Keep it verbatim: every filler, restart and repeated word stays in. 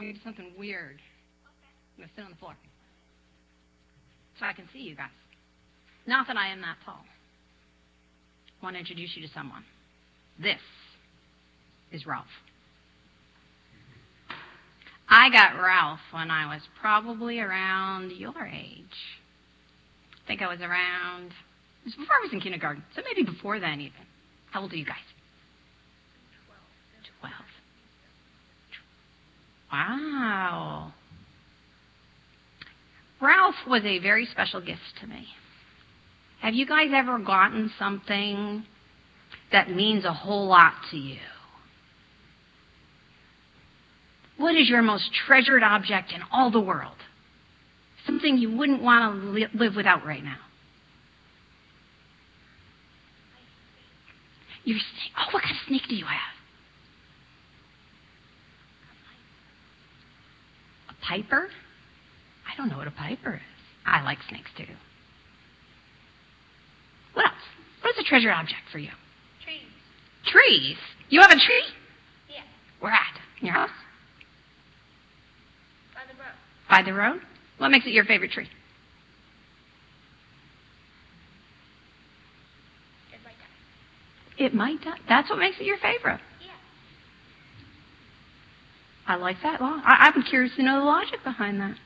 I'm going to do something weird. I'm going to sit on the floor so I can see you guys. Not that I am that tall. I want to introduce you to someone. This is Ralph. I got Ralph when I was probably around your age. I think I was around, it was before I was in kindergarten, so maybe before then even. How old are you guys? Twelve. Wow. Ralph was a very special gift to me. Have you guys ever gotten something that means a whole lot to you? What is your most treasured object in all the world? Something you wouldn't want to li- live without right now. Your snake. Oh, what kind of snake do you have? A piper? I don't know what a piper is. I like snakes too. What else? What is a treasured object for you? Trees. Trees? You have a tree? Yeah. Where at? In your house? By the road. By the road? What makes it your favorite tree? It might die. It might die. That's what makes it your favorite. Yeah. I like that law. I- I'm curious to know the logic behind that.